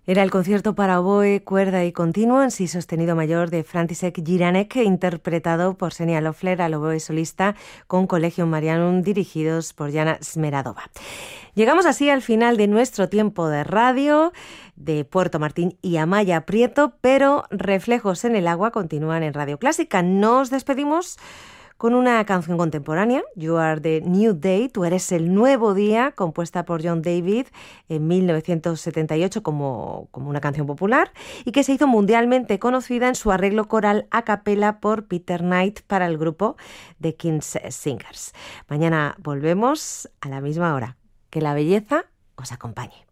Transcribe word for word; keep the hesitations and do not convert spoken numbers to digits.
Era el concierto para oboe, cuerda y continuo en si sostenido mayor de František Jiranek, interpretado por Xenia Loeffler al oboe solista con Collegium Marianum, dirigidos por Jana Smeradova. Llegamos así al final de nuestro tiempo de radio de Puerto Martín y Amaya Prieto, pero Reflejos en el Agua continúan en Radio Clásica. Nos despedimos con una canción contemporánea, You Are the New Day, Tú eres el nuevo día, compuesta por John David en mil novecientos setenta y ocho como, como una canción popular y que se hizo mundialmente conocida en su arreglo coral a capela por Peter Knight para el grupo The King's Singers. Mañana volvemos a la misma hora. Que la belleza os acompañe.